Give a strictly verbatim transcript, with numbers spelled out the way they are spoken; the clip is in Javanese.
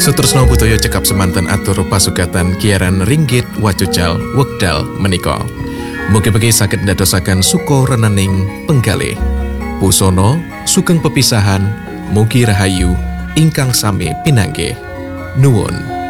Sutresna budaya cekap semanten atur pasugatan kiaran ringgit wacucal wekdal menika. Mugi-mugi saged ndadosaken suka renening penggalih. Pusana sugeng pepisahan mugi rahayu ingkang sami pinanggih. Nuwun.